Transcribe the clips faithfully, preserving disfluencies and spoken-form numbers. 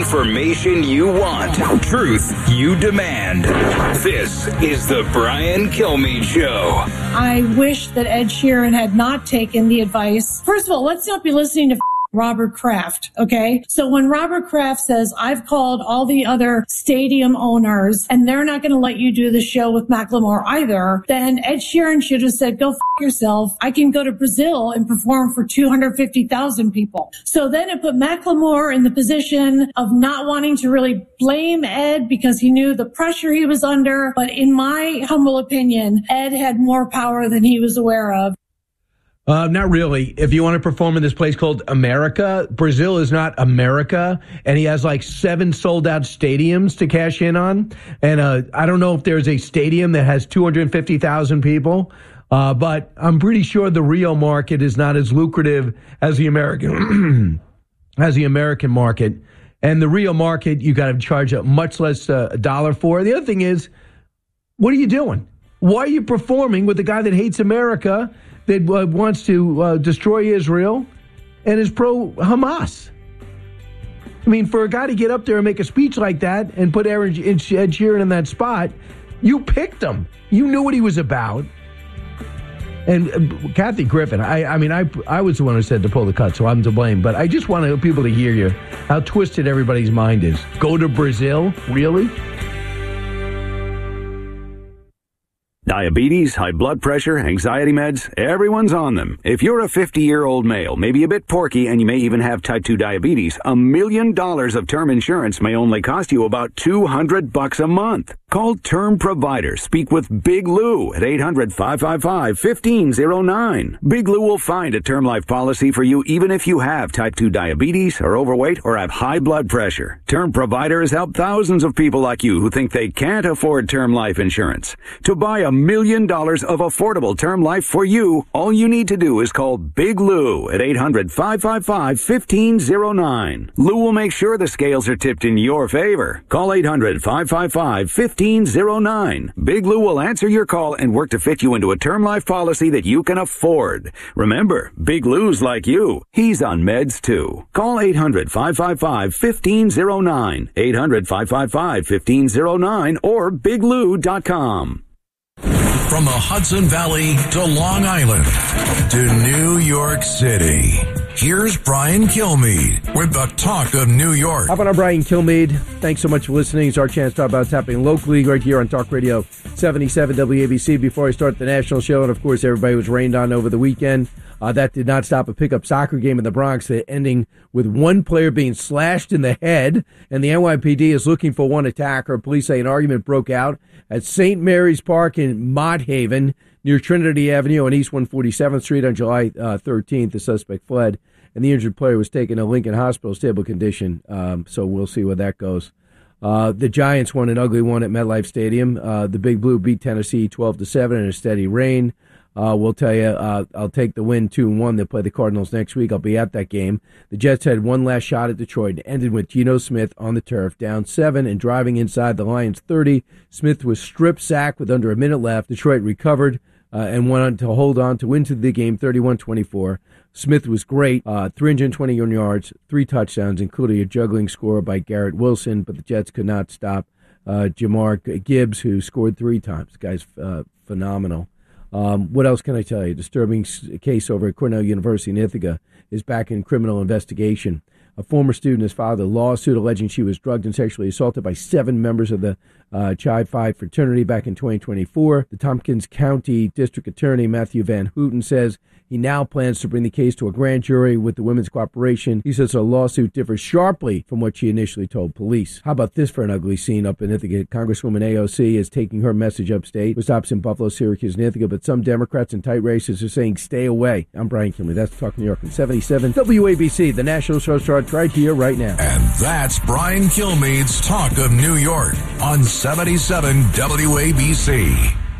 Information you want. Truth you demand. This is the Brian Kilmeade Show. I wish that Ed Sheeran had not taken the advice. First of all, let's not be listening to Robert Kraft, okay? So when Robert Kraft says, I've called all the other stadium owners and they're not going to let you do the show with Macklemore either, then Ed Sheeran should have said, go f*** yourself. I can go to Brazil and perform for two hundred fifty thousand people. So then it put Macklemore in the position of not wanting to really blame Ed because he knew the pressure he was under. But in my humble opinion, Ed had more power than he was aware of. Uh, not really. If you want to perform in this place called America, Brazil is not America, and he has like seven sold-out stadiums to cash in on. And uh, I don't know if there's a stadium that has two hundred fifty thousand people, uh, but I'm pretty sure the Rio market is not as lucrative as the American as the American market. And the Rio market, you got to charge a much less uh, a dollar for. The other thing is, what are you doing? Why are you performing with the guy that hates America, that uh, wants to uh, destroy Israel and is pro-Hamas? I mean, for a guy to get up there and make a speech like that and put Aaron, Ed Sheeran in that spot, you picked him. You knew what he was about. And uh, Kathy Griffin, I, I mean, I I was the one who said to pull the cut, so I'm to blame. But I just want people to hear you, how twisted everybody's mind is. Go to Brazil? Really? Diabetes, high blood pressure, anxiety meds, everyone's on them. If you're a fifty-year-old male, maybe a bit porky, and you may even have type two diabetes, a million dollars of term insurance may only cost you about two hundred bucks a month. Call Term Provider. Speak with Big Lou at eight hundred, five five five, one five zero nine. Big Lou will find a term life policy for you even if you have type two diabetes, are overweight, or have high blood pressure. Term Provider has helped thousands of people like you who think they can't afford term life insurance. To buy a million dollars of affordable term life for you, all you need to do is call Big Lou at eight hundred, five five five, one five zero nine. Lou will make sure the scales are tipped in your favor. Call eight hundred, five five five, one five zero nine. Big Lou will answer your call and work to fit you into a term life policy that you can afford. Remember, Big Lou's like you. He's on meds too. Call eight hundred, five five five, one five zero nine. eight hundred, five five five, one five zero nine or big lou dot com. From the Hudson Valley to Long Island to New York City, here's Brian Kilmeade with the Talk of New York. How about our Brian Kilmeade? Thanks so much for listening. It's our chance to talk about what's happening locally right here on Talk Radio seventy-seven W A B C. Before I start the national show, and of course everybody was rained on over the weekend, uh, that did not stop a pickup soccer game in the Bronx, ending with one player being slashed in the head, and the N Y P D is looking for one attacker. Police say an argument broke out at Saint Mary's Park in Mott Haven near Trinity Avenue on East one forty-seventh Street on July uh, thirteenth. The suspect fled, and the injured player was taken to Lincoln Hospital, stable condition. Um, so we'll see where that goes. Uh, the Giants won an ugly one at MetLife Stadium. Uh, the Big Blue beat Tennessee twelve to seven in a steady rain. Uh, we'll tell you, uh, I'll take the win two and one. They'll play the Cardinals next week. I'll be at that game. The Jets had one last shot at Detroit and ended with Geno Smith on the turf, down seven and driving inside the Lions' thirty. Smith was strip sacked with under a minute left. Detroit recovered uh, and went on to hold on to win the game thirty-one twenty-four. Smith was great, uh, three hundred twenty-one yards, three touchdowns, including a juggling score by Garrett Wilson, but the Jets could not stop uh, Jamar Gibbs, who scored three times. The guy's uh, phenomenal. Um, what else can I tell you? Disturbing case over at Cornell University in Ithaca is back in criminal investigation. A former student has filed a lawsuit alleging she was drugged and sexually assaulted by seven members of the uh, Chi Phi fraternity back in twenty twenty-four. The Tompkins County District Attorney Matthew Van Houten says he now plans to bring the case to a grand jury with the women's cooperation. He says a lawsuit differs sharply from what she initially told police. How about this for an ugly scene up in Ithaca? Congresswoman A O C is taking her message upstate with stops in Buffalo, Syracuse, and Ithaca, but some Democrats in tight races are saying stay away. I'm Brian Kilmeade. That's Talk New York in seventy-seven W A B C. The national show starts right here, right now. And that's Brian Kilmeade's Talk of New York on seventy-seven W A B C.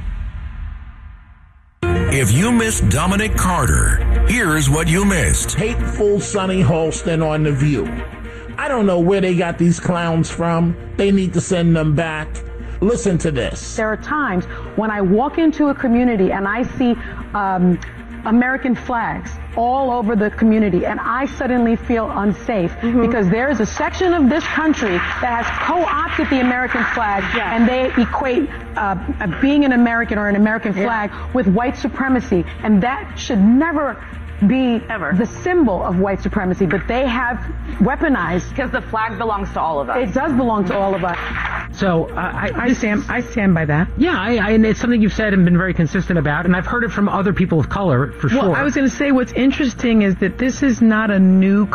If you missed Dominic Carter, here's what you missed. Hateful Sonny Holston on The View. I don't know where they got these clowns from. They need to send them back. Listen to this. There are times when I walk into a community and I see um, American flags all over the community, and I suddenly feel unsafe mm-hmm. because there is a section of this country that has co-opted the American flag, yeah. and they equate uh, being an American or an American flag yeah. with white supremacy, and that should never be Ever. the symbol of white supremacy, but they have weaponized. Because the flag belongs to all of us. It does belong to all of us. So uh, I, I stand, I stand by that. Yeah, I, I, and it's something you've said and been very consistent about, and I've heard it from other people of color for well, sure. I was going to say what's interesting is that this is not a new